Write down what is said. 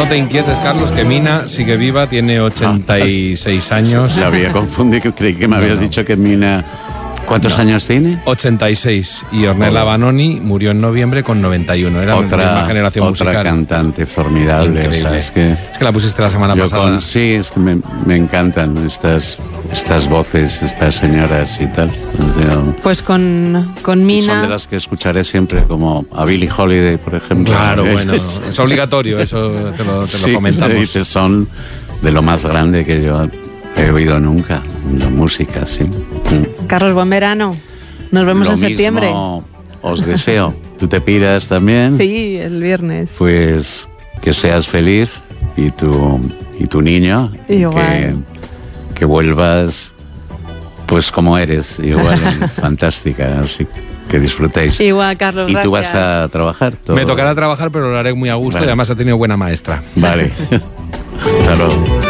te inquietes, Carlos, que Mina sigue viva, tiene 86 años. La había confundido, creí que me habías dicho que Mina... ¿Cuántos años tiene? 86. Y Ornella Vanoni murió en noviembre con 91. Era la misma generación musical. Otra cantante formidable. Increíble. O sea, es que la pusiste la semana pasada. Sí, es que me encantan estas voces, estas señoras y tal. Pues con Mina... Son de las que escucharé siempre, como a Billie Holiday, por ejemplo. Claro, bueno, es obligatorio, eso te lo comentamos. Sí, son de lo más grande que yo he oído nunca, la música, sí. Carlos, buen verano. Nos vemos en septiembre. Mismo os deseo. ¿Tú te piras también? Sí, el viernes. Pues que seas feliz y tu niño. Igual. Que vuelvas pues como eres, igual, fantástica, así que disfrutéis. Igual, Carlos, ¿Y tú vas a trabajar? ¿Todo? Me tocará trabajar, pero lo haré muy a gusto, vale. Y además ha tenido buena maestra. Vale. Hasta luego.